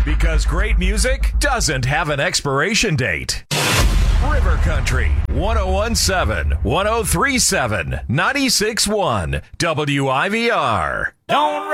Because great music doesn't have an expiration date. River Country, 1017, 1037, 96.1, WIVR. Don't